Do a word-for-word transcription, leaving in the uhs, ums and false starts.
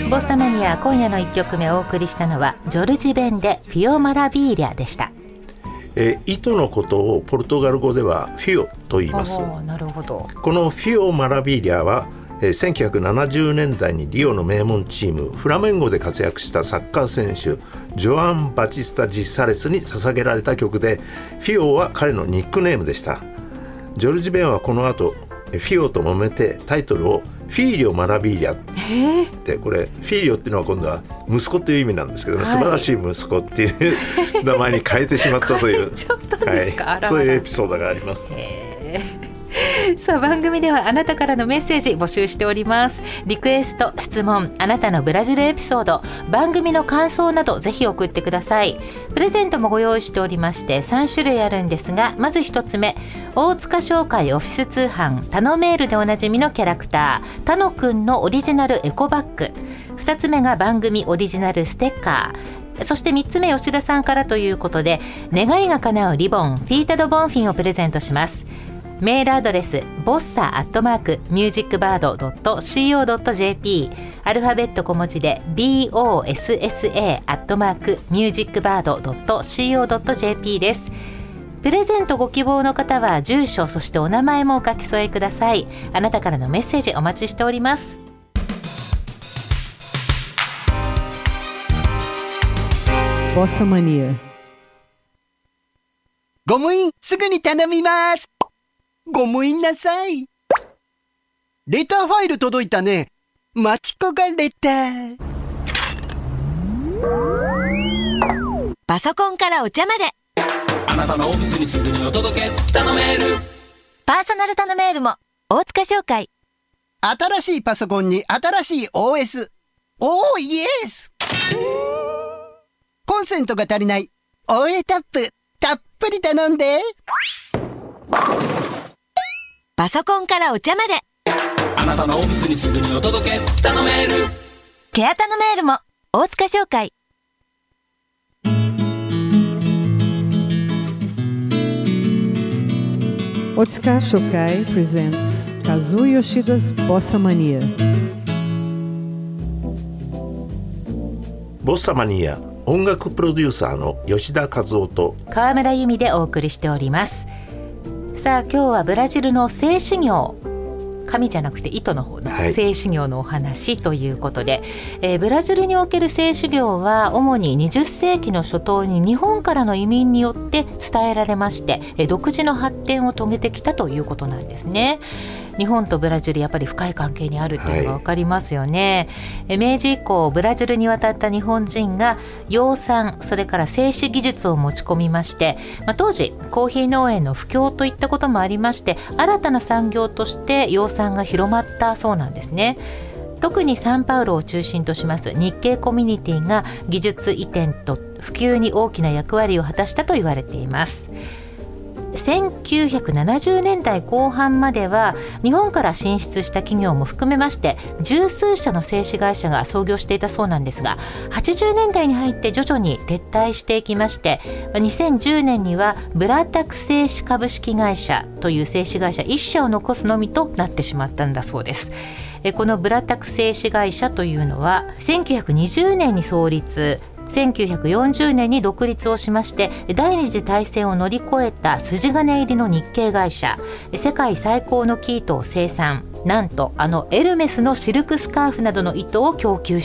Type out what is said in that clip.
ボッサマニア、今夜のいっきょくめお送りしたのはジョルジ・ベンでフィオ・マラビーリャでした。 えー、糸のことをポルトガル語ではフィオと言います。 なるほど。 このフィオ・マラビーリャは、えー、せんきゅうひゃくななじゅうねんだいにリオの名門チームフラメンゴで活躍したサッカー選手ジョアン・バチスタ・ジッサレスに捧げられた曲で、フィオは彼のニックネームでした。ジョルジ・ベンはこの後フィオと揉めてタイトルをフィーリョ・マラビーリャって、これフィーリョっていうのは今度は息子という意味なんですけど、はい、素晴らしい息子っていう名前に変えてしまったというちょっとですか、はい、 そういうエピソードがあります。 へさあ、番組ではあなたからのメッセージ募集しております。リクエスト、質問、あなたのブラジルエピソード、番組の感想などぜひ送ってください。プレゼントもご用意しておりましてさんしゅるいあるんですが、まずひとつめ、大塚商会オフィス通販タノメールでおなじみのキャラクタータノくんのオリジナルエコバッグ、ふたつめが番組オリジナルステッカー、そしてみっつめ、吉田さんからということで願いが叶うリボンフィータドボンフィンをプレゼントします。メールアドレスボッサアットマークミュージックバードドットシーオードットジェーピー、 アルファベット小文字で ボッサ アットマークミュージックバードドットシーオードットジェーピー です。プレゼントご希望の方は住所、そしてお名前もお書き添えください。あなたからのメッセージお待ちしております。 ボッサマニア。 ゴム印すぐに頼みます。ご無印なさい。レターファイル届いたね。マチコがレター。 パソコンからお茶まで、 あなたのオフィスにすぐにお届け、頼める。 パーソナル頼めるも大塚商会。 新しいパソコンに新しい オーエス。おーイエス。コンセントが足りない。オーエー タップたっぷり頼んで。 パソコンからお茶まで、 あなたのオフィスにすぐにお届け、頼める。 ケア頼めるも大塚商会。 Otsuka Shokai presents Kazuo Yoshida's Bossa Mania. ボッサマニア、音楽プロデューサーの吉田和夫と川村由美でお送りしております。さあ、今日はブラジルの製糸業、紙じゃなくて糸の方の製糸業のお話ということで、はい、えー、ブラジルにおける製糸業は主ににじゅっせいきの初頭に日本からの移民によって伝えられまして、えー、独自の発展を遂げてきたということなんですね。日本とブラジル、やっぱり深い関係にあるというのが分かりますよね。はい、明治以降ブラジルに渡った日本人が養蚕、それから製糸技術を持ち込みまして、まあ、当時コーヒー農園の不況といったこともありまして、新たな産業として養蚕が広まったそうなんですね。特にサンパウロを中心とします日系コミュニティが技術移転と普及に大きな役割を果たしたと言われています。せんきゅうひゃくななじゅうねんだいこう半までは日本から進出した企業も含めまして十数社の製糸会社が創業していたそうなんですが、はちじゅうねんだいに入って徐々に撤退していきまして、にせんじゅうねんにはブラタク製糸株式会社という製糸会社いっしゃを残すのみとなってしまったんだそうです。このブラタク製糸会社というのはせんきゅうひゃくにじゅうねんに創立、せんきゅうひゃくよんじゅうねんに独立をしまして、第二次大戦を乗り越えた筋金入りの日系会社、世界最高の生糸を生産、なんとあのエルメスのシルクスカーフなどの糸を供給